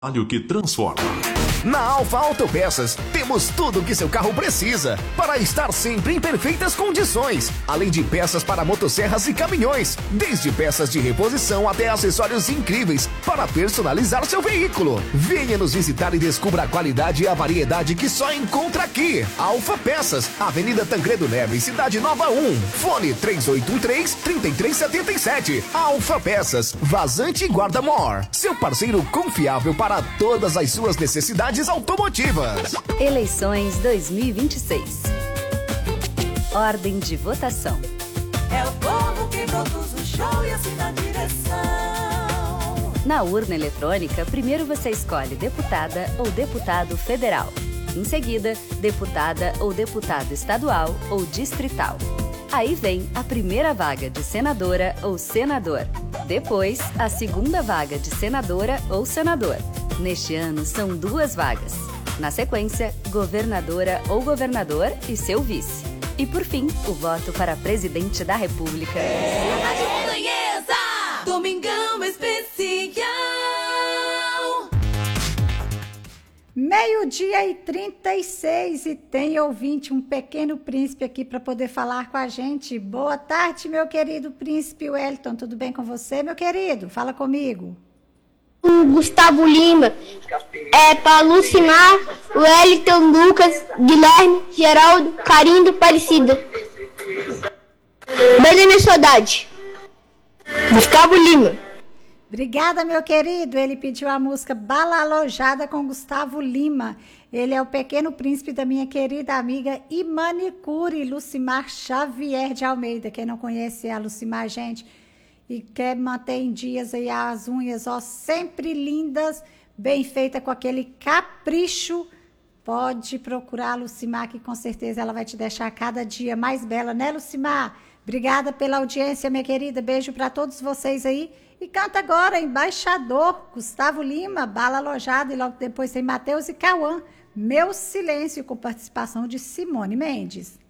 Que transforma. Na Alfa Autopeças, temos tudo o que seu carro precisa para estar sempre em perfeitas condições. Além de peças para motosserras e caminhões, desde peças de reposição até acessórios incríveis para personalizar seu veículo. Venha nos visitar e descubra a qualidade e a variedade que só encontra aqui. Alfa Peças, Avenida Tancredo Neves, Cidade Nova 1. Fone 3813-3377. Alfa Peças, Vazante e Guarda-Mor. Seu parceiro confiável para todas as suas necessidades automotivas. Eleições 2026. Ordem de votação. É o povo que produz o show e assina a direção. Na urna eletrônica, primeiro você escolhe deputada ou deputado federal. Em seguida, deputada ou deputado estadual ou distrital. Aí vem a primeira vaga de senadora ou senador. Depois, a segunda vaga de senadora ou senador. Neste ano, são 2 vagas. Na sequência, governadora ou governador e seu vice. E, por fim, o voto para presidente da República. Domingão especial. 12:36 e tem ouvinte, um pequeno príncipe aqui para poder falar com a gente. Boa tarde, meu querido príncipe Wellington. Tudo bem com você, meu querido? Fala comigo. O Gustavo Lima, para Lucimar, Wellington, Lucas, Guilherme, Geraldo, Carindo, Aparecida. Bem da minha saudade. Gustavo Lima. Obrigada, meu querido. Ele pediu a música Bala Alojada com Gustavo Lima. Ele é o pequeno príncipe da minha querida amiga e manicure Lucimar Xavier de Almeida. Quem não conhece a Lucimar, gente, e quer manter em dias aí as unhas, ó, sempre lindas, bem feita com aquele capricho, pode procurar a Lucimar, que com certeza ela vai te deixar cada dia mais bela, né, Lucimar? Obrigada pela audiência, minha querida. Beijo para todos vocês aí. E canta agora, Embaixador, Gustavo Lima, Bala Alojada, e logo depois tem Matheus e Cauã, Meu Silêncio, com participação de Simone Mendes.